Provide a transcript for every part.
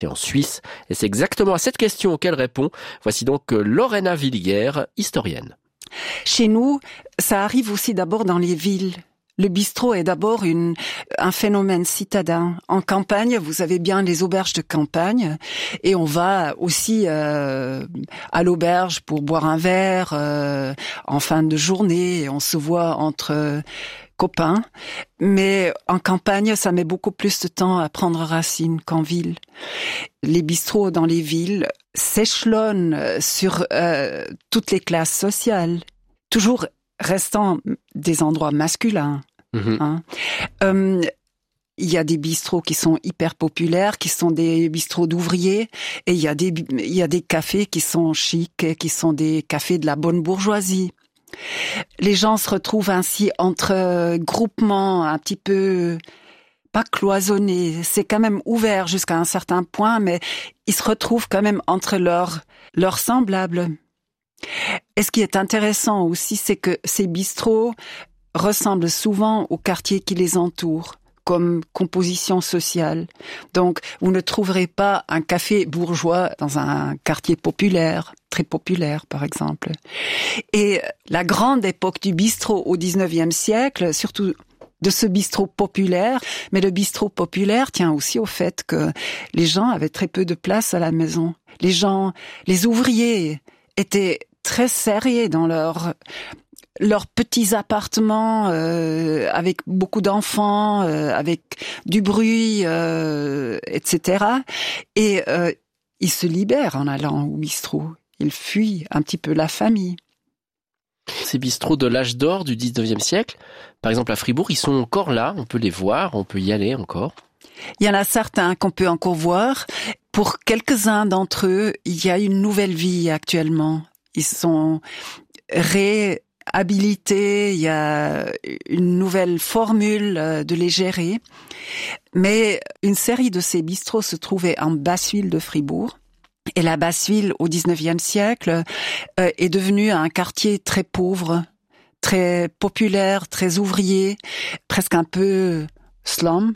et en Suisse. Et c'est exactement à cette question qu'elle répond. Voici donc Lorena Villiger, historienne. Chez nous, ça arrive aussi d'abord dans les villes. Le bistrot est d'abord un phénomène citadin. En campagne, vous avez bien les auberges de campagne, et on va aussi à l'auberge pour boire un verre en fin de journée. Et on se voit entre copains, mais en campagne, ça met beaucoup plus de temps à prendre racine qu'en ville. Les bistrots dans les villes s'échelonnent sur toutes les classes sociales, toujours restant des endroits masculins. Hein. Il y a des bistrots qui sont hyper populaires, qui sont des bistrots d'ouvriers, et il y a des cafés qui sont chics, qui sont des cafés de la bonne bourgeoisie. Les gens se retrouvent ainsi entre groupements un petit peu, pas cloisonnés, c'est quand même ouvert jusqu'à un certain point, mais ils se retrouvent quand même entre leurs semblables. Et ce qui est intéressant aussi, c'est que ces bistrots ressemblent souvent aux quartiers qui les entourent, comme composition sociale. Donc, vous ne trouverez pas un café bourgeois dans un quartier populaire, très populaire, par exemple. Et la grande époque du bistrot au 19e siècle, surtout de ce bistrot populaire, mais le bistrot populaire tient aussi au fait que les gens avaient très peu de place à la maison. Les ouvriers étaient très serrés dans leurs petits appartements avec beaucoup d'enfants, avec du bruit, etc. Et ils se libèrent en allant au bistrot. Ils fuient un petit peu la famille. Ces bistrots de l'âge d'or du 19e siècle, par exemple à Fribourg, ils sont encore là, on peut les voir, on peut y aller encore. Il y en a certains qu'on peut encore voir. Pour quelques-uns d'entre eux, il y a une nouvelle vie actuellement. Ils sont réhabilités, il y a une nouvelle formule de les gérer. Mais une série de ces bistrots se trouvait en Basse-Ville de Fribourg. Et la Basse-Ville, au 19e siècle, est devenue un quartier très pauvre, très populaire, très ouvrier, presque un peu slum.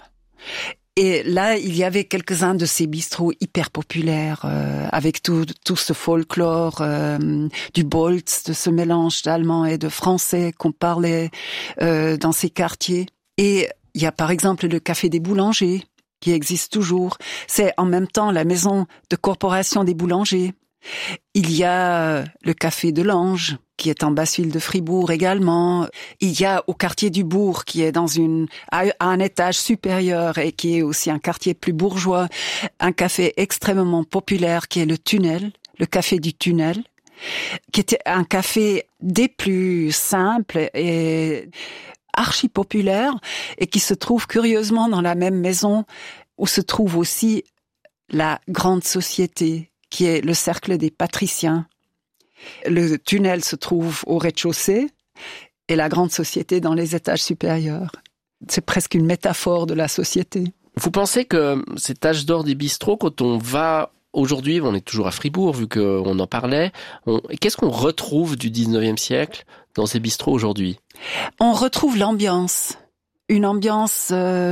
Et là, il y avait quelques-uns de ces bistrots hyper populaires, avec tout ce folklore du Bolz, de ce mélange d'allemand et de français qu'on parlait dans ces quartiers. Et il y a par exemple le Café des Boulangers, qui existe toujours. C'est en même temps la maison de corporation des boulangers. Il y a le Café de l'Ange, qui est en Basse-Ville de Fribourg également. Il y a au quartier du Bourg, qui est à un étage supérieur et qui est aussi un quartier plus bourgeois, un café extrêmement populaire qui est le Tunnel, le Café du Tunnel, qui était un café des plus simples et archi populaire et qui se trouve curieusement dans la même maison où se trouve aussi la grande société, qui est le cercle des patriciens. Le tunnel se trouve au rez-de-chaussée et la grande société dans les étages supérieurs. C'est presque une métaphore de la société. Vous pensez que cet âge d'or des bistrots, quand on va aujourd'hui, on est toujours à Fribourg vu qu'on en parlait, qu'est-ce qu'on retrouve du 19e siècle dans ces bistrots aujourd'hui? On retrouve l'ambiance. Une ambiance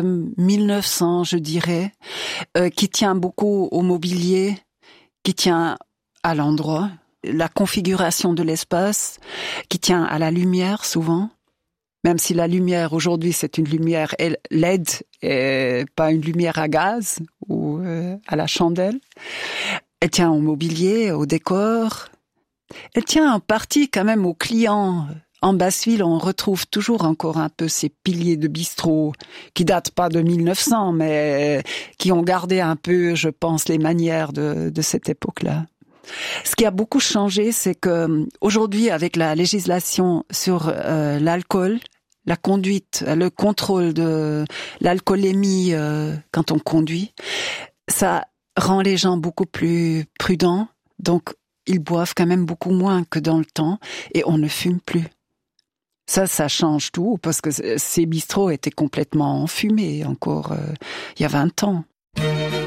1900, je dirais, qui tient beaucoup au mobilier, qui tient à l'endroit, la configuration de l'espace, qui tient à la lumière souvent, même si la lumière aujourd'hui c'est une lumière LED et pas une lumière à gaz ou à la chandelle. Elle tient au mobilier, au décor. Elle tient en partie quand même aux clients. En Basse-Ville, on retrouve toujours encore un peu ces piliers de bistrot qui datent pas de 1900, mais qui ont gardé un peu, je pense, les manières de cette époque-là. Ce qui a beaucoup changé, c'est que aujourd'hui, avec la législation sur l'alcool, la conduite, le contrôle de l'alcoolémie quand on conduit, ça rend les gens beaucoup plus prudents. Donc, ils boivent quand même beaucoup moins que dans le temps et on ne fume plus. Ça change tout, parce que ces bistrots étaient complètement enfumés encore il y a 20 ans.